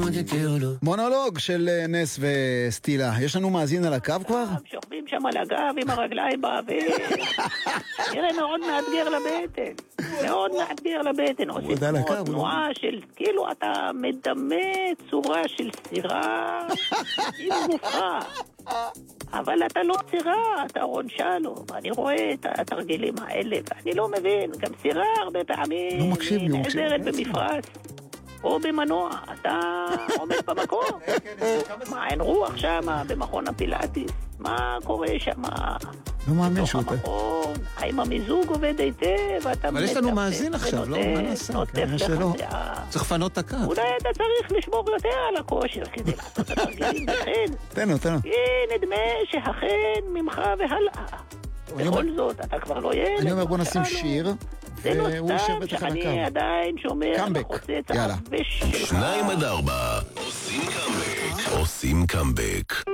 מונולוג של נס וסטילה. יש לנו מאזין על הקו כבר? שוכבים שם על הגב עם הרגליים באוויר. נראה מאוד מאתגר לבטן. מאוד מאתגר לבטן. עושים כמו תנועה של, כאילו אתה מדמה צורה של סירה עם גופה. אבל אתה לא סירה, אתה רונשנו. אני רואה את התרגילים האלה, ואני לא מבין. גם סירה הרבה פעמים נעזרת במפרש. או במנוע, אתה עומד במקום. מה, אין רוח שם במכון הפילאטיס? מה קורה שם? לא מאמין שהוא... האם המיזוג עובד היטב? אבל יש לנו מאזין עכשיו, לא? מה נעשה? צריך לפנות את הקו. אולי אתה צריך לשמור יותר על הכושר כדי לעשות את התרגילים בחן. תנו. נדמה שהחן ממך והלאה. בכל זאת, אתה כבר לא ילד. אני אומר בוא נשים שיר. זה לא סתם שאני עדיין שומר קאמבק, יאללה 2-4 עושים קאמבק